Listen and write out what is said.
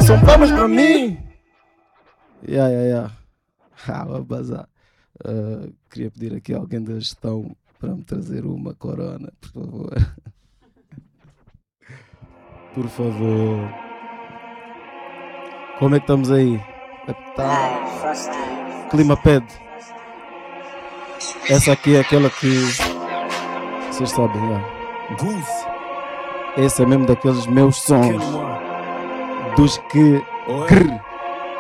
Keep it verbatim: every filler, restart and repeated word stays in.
são palmas para mim. Yeah, yeah, yeah. Ah, vou bazar. Uh, queria pedir aqui a alguém da gestão para me trazer uma corona, por favor. Por favor. Como é que estamos aí? Tá. Clima pede. Essa aqui é aquela que vocês sabem, já. Esse é mesmo daqueles meus sons. Dos que... Grrr.